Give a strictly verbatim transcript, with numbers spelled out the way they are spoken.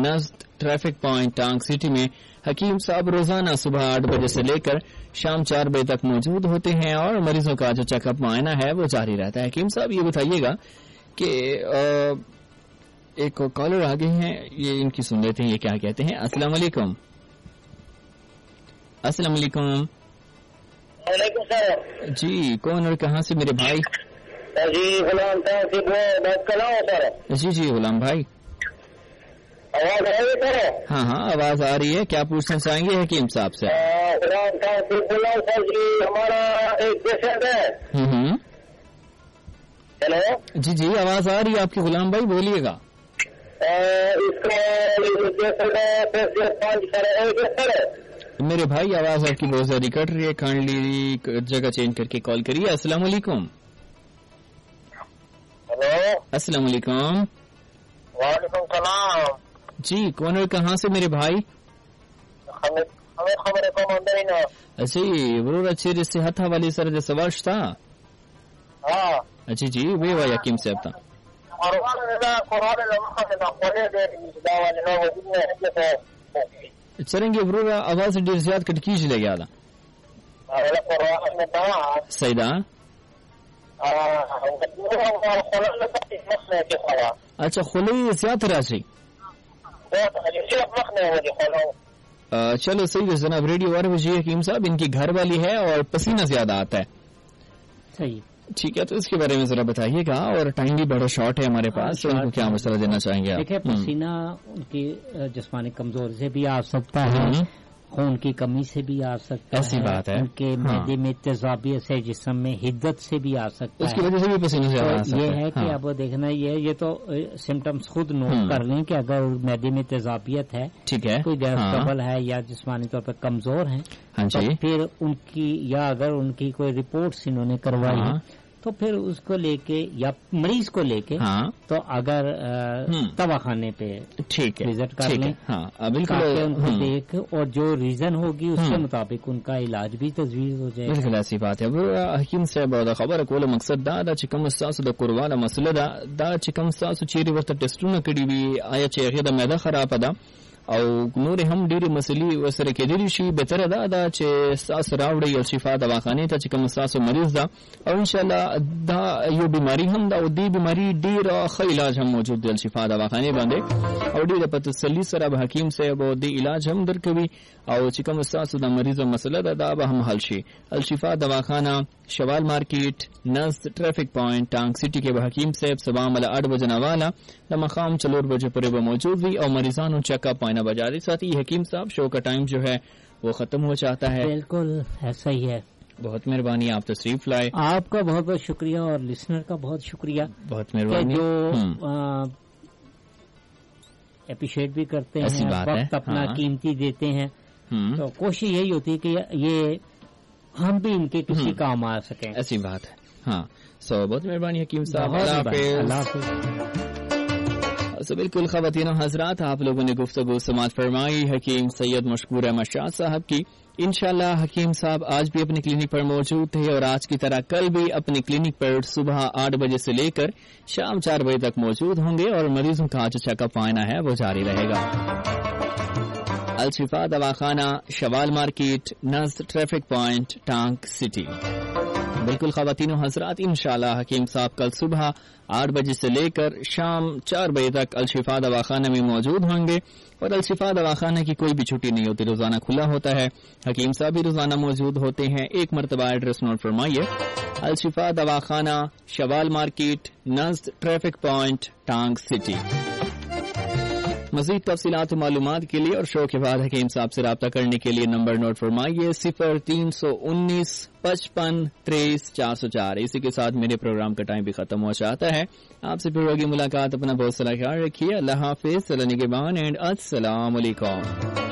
नज़द traffic point टांग city में हकीम साहब रोजाना सुबह आठ बजे से लेकर शाम चार बजे तक मौजूद होते हैं और मरीजों का जो चेकअप मुआयना है वो जारी रहता है। हकीम साहब ये बताइएगा कि एक कॉलर आ गए हैं, ये इनकी सुन लेते हैं ये क्या कहते हैं। अस्सलाम वालेकुम। अस्सलाम वालेकुम। वालेकुम सर। जी कौन और कहाँ से मेरे भाई? जी गुलाम से बात कर रहा हूँ सर। जी जी गुलाम भाई, आवाज आ रही है सर? हाँ हाँ आवाज आ रही है। क्या पूछना चाहेंगे हकीम साहब से? गुलाम साहब से बोल रहा हूँ सर जी, हमारा एक पेशेंट है। हम्म। हेलो जी जी आवाज आ रही है आपकी गुलाम भाई, बोलिएगा। मेरे भाई आवाज आपकी बहुत ज्यादा कट रही है, काइंडली जगह चेंज करके कॉल करिए। अस्सलाम वालेकुम। हेलो अस्सलाम वालेकुम। वालेकुम सलाम। जी कौन और कहाँ से मेरे भाई? हमें हमें खबर है अच्छी बरूर अच्छी जिससे हथा वाली सर सवाश था। हाँ अच्छी जी वे भाई हकीम साहब था। चलेंगे बरूर आवाज ډیر زیات کټ کیږي لګیا ده. سیدا اچھا خلی زیات راځي. چلو صحیح ہے جناب، ریڈیو اور وجہ حکیم صاحب ان کی گھر والی ہے اور پسینہ زیادہ آتا ہے. صحیح ٹھیک ہے، تو اس کے بارے میں ذرا بتائیے گا، اور ٹائم بھی بڑا شارٹ ہے ہمارے پاس، ان کو کیا مشورہ دینا چاہیں گے؟ دیکھیں پسینہ ان کی جسمانی کمزوری سے بھی آ سکتا ہے، خون کی کمی سے بھی آ سکتا ہے، ایسی بات ہے، ان کے معدے میں تیزابیت سے، جسم میں حدت سے بھی آ سکتا ہے، اس کی وجہ سے بھی پسینہ سے آ سکتا ہے. یہ ہے کہ اب دیکھنا یہ یہ تو سمٹمز خود نوٹ کر لیں کہ اگر معدے میں تیزابیت ہے، ٹھیک ہے، کوئی گیس ٹربل ہے یا جسمانی طور پر کمزور ہیں، تو پھر ان کی یا اگر ان کی کوئی رپورٹس انہوں نے کروائی تو پھر اس کو لے کے یا مریض کو لے کے تو اگر دواخانے پہ ٹھیک ہے وزٹ کر لیں، بالکل ان کو دیکھ اور جو ریزن ہوگی اس کے مطابق ان کا علاج بھی تجویز ہو جائے. بالکل ایسی بات ہے. حکیم صاحب دا خبره کوله مقصد دا دا چې کوم تاسو د قربانه مسله ده، دا چې کوم تاسو چیرې ورته ټیسټونه کړي وي، آیا چې هغه د معده خراب ده او نور هم ډېری مسلې ورسره کېدلی شي، بهتره ده دا چې تاسو راوړئ او شفا دواخانې ته چې کوم تاسو مریض ده، او ان شاء الله دا یو بیماری هم ده او دې بیماری ډېر ښه علاج هم موجود دی شفا دواخانې باندې، او ډېر په تسلي سره به حکیم صاحب او دې علاج هم درکوي، او چې کوم تاسو د مریض مسله ده دا به هم حل شي. الشفا دواخانہ شوال مارکیٹ نزد ٹریفک پوائنٹ ٹانگ سٹی کے به حکیم صاحب صبح مل آٹھ بجے والا لمقام چلور بجے پورے وہ موجود ہوئی، اور مریضان چیک اپ آئینہ بجاری ساتھ ہی حکیم صاحب شو کا ٹائم جو ہے وہ ختم ہو چاہتا ہے. بالکل ایسا ہی ہے. بہت مہربانی، آپ تشریف لائے. آپ کا بہت بہت شکریہ اور لسنر کا بہت شکریہ، بہت مہربانی، جو اپریشیٹ بھی کرتے ہیں، وقت اپنا قیمتی دیتے ہیں. تو کوشش یہی ہوتی ہے کہ یہ ہم بھی ان کے کسی کام آ سکیں. ایسی بات ہے. ہاں سو بہت مہربانی حکیم صاحب، اللہ حافظ. سو بالکل خواتین و حضرات، آپ لوگوں نے گفتگو سماعت فرمائی حکیم سید مشکور احمد شاہ صاحب کی. انشاءاللہ حکیم صاحب آج بھی اپنے کلینک پر موجود تھے، اور آج کی طرح کل بھی اپنے کلینک پر صبح آٹھ بجے سے لے کر شام چار بجے تک موجود ہوں گے، اور مریضوں کا جو چیک اپ آئینہ ہے وہ جاری رہے گا. الشفا دواخانہ شوال مارکیٹ نزد ٹریفک پوائنٹ ٹانک سٹی. بالکل خواتین و حضرات، انشاءاللہ حکیم صاحب کل صبح آٹھ بجے سے لے کر شام چار بجے تک الشفا دواخانہ میں موجود ہوں گے، اور الشفا دواخانہ کی کوئی بھی چھٹی نہیں ہوتی، روزانہ کھلا ہوتا ہے. حکیم صاحب بھی روزانہ موجود ہوتے ہیں. ایک مرتبہ ایڈریس نوٹ فرمائیے، الشفا دواخانہ شوال مارکیٹ نزد ٹریفک پوائنٹ ٹانک سٹی. مزید تفصیلات و معلومات کے لیے اور شو کے بعد حکیم صاحب سے رابطہ کرنے کے لیے نمبر نوٹ فرمائیے، صفر تین سو انیس پچپن تریس چار سو چار. اسی کے ساتھ میرے پروگرام کا ٹائم بھی ختم ہو جاتا ہے. آپ سے پھر ہوگی ملاقات. اپنا بہت سارا خیال رکھیے. اللہ حافظ، اللہ نگہبان اینڈ السلام علیکم.